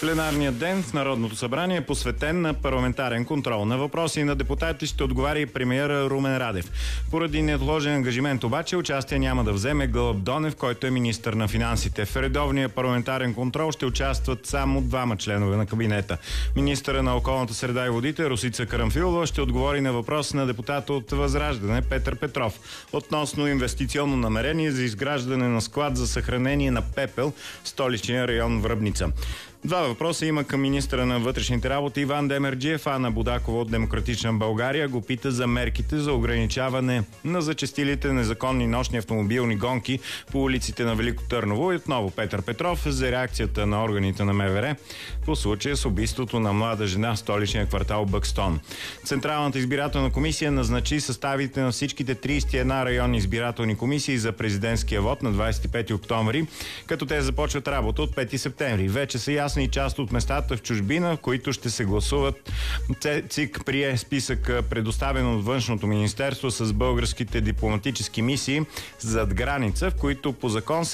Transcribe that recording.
Пленарният ден в Народното събрание е посветен на парламентарен контрол. На въпроси на депутати ще отговаря и премиера Румен Радев. Поради неотложен ангажимент обаче участие няма да вземе Гълъб Донев, който е министър на финансите. В редовния парламентарен контрол ще участват само двама членове на кабинета. Министъра на околната среда и водите Росица Карамфилова ще отговори на въпрос на депутата от Възраждане Петър Петров относно инвестиционно намерение за изграждане на склад за съхранение на пепел в столичния район Връбница. Два въпроса има към министъра на вътрешните работи Иван Демерджиев. Ана Будакова от Демократична България го пита за мерките за ограничаване на зачестилите незаконни нощни автомобилни гонки по улиците на Велико Търново. И отново Петър Петров за реакцията на органите на МВР по случая с убийството на млада жена в столичния квартал Бъкстон. Централната избирателна комисия назначи съставите на всичките 31 районни избирателни комисии за президентския вод на 25 октомври, като те започват работа от 5 септември. Вече са ясни и част от местата в чужбина, в които ще се гласуват. ЦИК прие списък, предоставен от Външното министерство с българските дипломатически мисии зад граница, в които по закон се